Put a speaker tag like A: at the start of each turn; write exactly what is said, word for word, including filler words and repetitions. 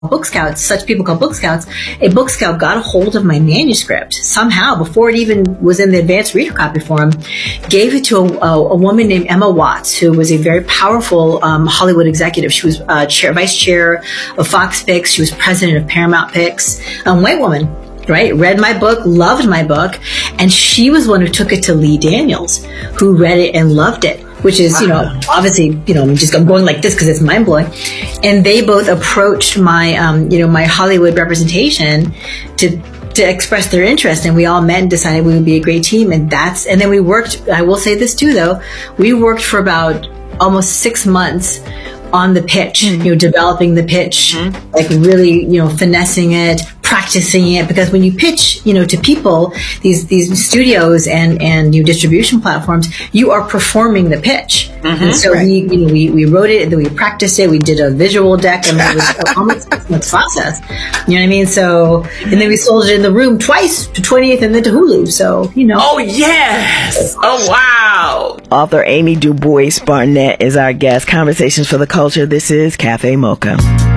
A: Book Scouts, such people called Book Scouts, a Book Scout got a hold of my manuscript somehow before it even was in the advanced reader copy form, gave it to a, a, a woman named Emma Watts, who was a very powerful um, Hollywood executive. She was uh, chair, vice chair of Fox Picks. She was president of Paramount Picks, a white woman. Right, read my book, loved my book, and she was one who took it to Lee Daniels, who read it and loved it. Which is, you know, obviously, you know, I'm just I'm going like this because it's mind blowing. And they both approached my, um, you know, my Hollywood representation to to express their interest, and we all met and decided we would be a great team. And that's and then we worked. I will say this too, though, we worked for about almost six months on the pitch, mm-hmm. you know, developing the pitch, mm-hmm. like really, you know, finessing it, practicing it, because when you pitch, you know, to people, these these studios and and you know, distribution platforms, you are performing the pitch. Mm-hmm. And so right. we, you know, we we wrote it, and then we practiced it. We did a visual deck, and it was almost a six month process. You know what I mean? So, and then we sold it in the room twice, to twentieth and then to Hulu. So, you know.
B: Oh yes! Oh wow!
C: Author Amy DuBois Barnett is our guest. Conversations for the Culture. This is Cafe Mocha.